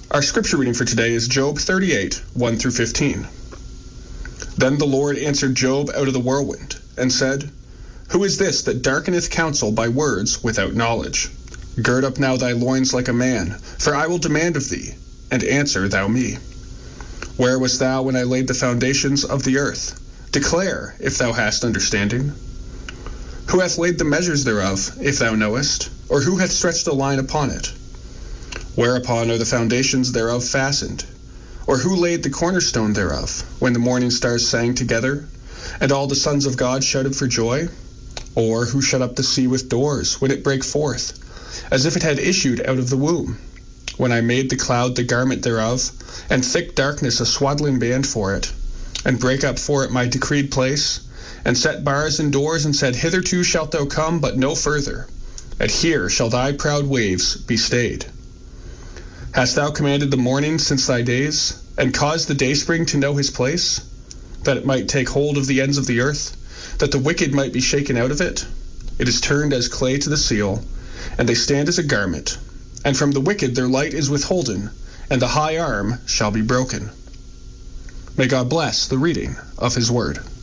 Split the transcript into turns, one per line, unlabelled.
Our scripture reading for today is Job 38, 1 through 15. Then the Lord answered Job out of the whirlwind, and said, Who is this that darkeneth counsel by words without knowledge? Gird up now thy loins like a man, for I will demand of thee, and answer thou me. Where wast thou when I laid the foundations of the earth? Declare, if thou hast understanding. Who hath laid the measures thereof, if thou knowest? Or who hath stretched a line upon it? Whereupon are the foundations thereof fastened? Or who laid the cornerstone thereof, when the morning stars sang together, and all the sons of God shouted for joy? Or who shut up the sea with doors, when it brake forth, as if it had issued out of the womb? When I made the cloud the garment thereof, and thick darkness a swaddling band for it, and brake up for it my decreed place, and set bars and doors, and said, Hitherto shalt thou come, but no further, and here shall thy proud waves be stayed. Hast thou commanded the morning since thy days, and caused the dayspring to know his place, that it might take hold of the ends of the earth, that the wicked might be shaken out of it? It is turned as clay to the seal, and they stand as a garment, and from the wicked their light is withholden, and the high arm shall be broken. May God bless the reading of his word.